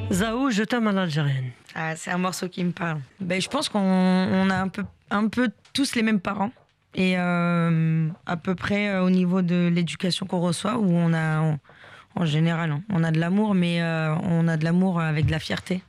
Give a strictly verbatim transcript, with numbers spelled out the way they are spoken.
Zao, je t'aime à l'algérienne. Ah, c'est un morceau qui me parle. Ben, je pense qu'on on a un peu, un peu tous les mêmes parents. Et euh, à peu près euh, au niveau de l'éducation qu'on reçoit, où on a, on- en général, hein, on a de l'amour, mais euh, on a de l'amour avec de la fierté.